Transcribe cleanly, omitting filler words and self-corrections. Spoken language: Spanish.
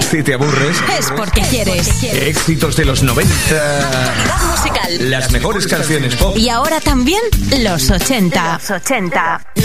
Si te aburres, es porque quieres. Éxitos de los 90. Actualidad musical. Las mejores canciones pop. Y ahora también los 80.